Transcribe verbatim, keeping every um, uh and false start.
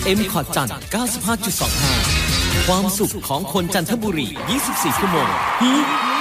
เอ็ม คอร์ดจันทร์ เก้าสิบห้าจุดสองห้า ความสุขของคนจันทบุรี ยี่สิบสี่ ชั่วโมง